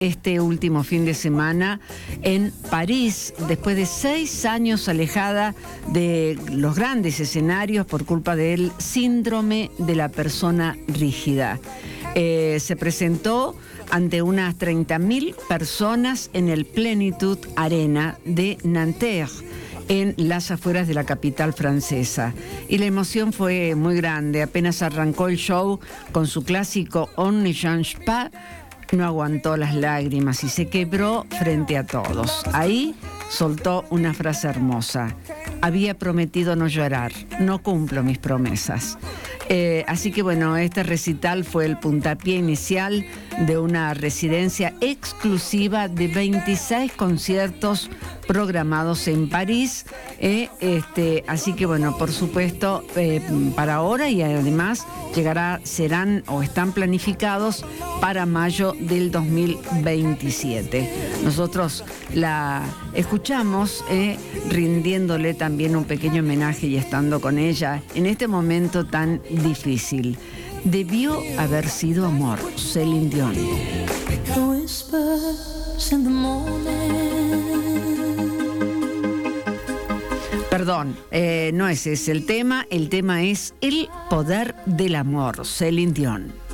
este último fin de semana en París, después de 6 años alejada de los grandes escenarios por culpa del síndrome de la persona rígida. Se presentó ante unas 30.000 personas en el Plenitude Arena de Nanterre, en las afueras de la capital francesa. Y la emoción fue muy grande. Apenas arrancó el show con su clásico On ne change pas, no aguantó las lágrimas y se quebró frente a todos. Ahí soltó una frase hermosa: había prometido no llorar, no cumplo mis promesas. Así que bueno, este recital fue el puntapié inicial de una residencia exclusiva de 26 conciertos programados en París. Así que bueno, por supuesto, para ahora, y además serán o están planificados para mayo del 2027. Nosotros la escuchamos rindiéndole también un pequeño homenaje y estando con ella en este momento tan difícil. Debió haber sido amor, Céline Dion. Perdón, no ese es el tema es El poder del amor, Céline Dion.